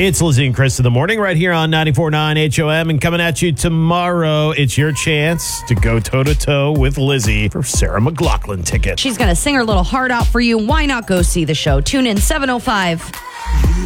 It's Lizzie and Chris in the morning right here on 94.9 HOM. And coming at you tomorrow, it's your chance to go toe-to-toe with Lizzie for Sarah McLachlan tickets. She's going to sing her little heart out for you. Why not go see the show? Tune in 7:05.